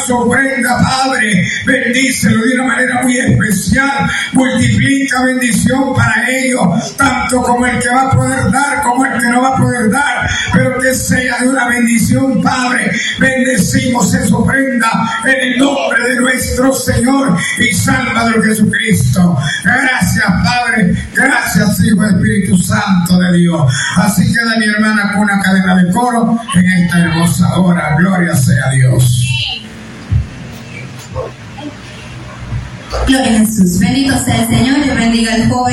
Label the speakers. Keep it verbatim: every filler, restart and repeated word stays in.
Speaker 1: su ofrenda, Padre, bendícelo de una manera muy especial, multiplica bendición para ellos, tanto como el que va a poder dar, como el que no va a poder dar, pero que sea de una bendición, Padre. Bendecimos esa ofrenda en el nombre de nuestro Señor y Salvador Jesucristo. Gracias, Padre, gracias, Hijo, Espíritu Santo de Dios. Así queda mi hermana con una cadena de coro en esta hermosa hora. Gloria sea a Dios.
Speaker 2: Gloria a Jesús. Bendito sea el Señor y bendiga al joven.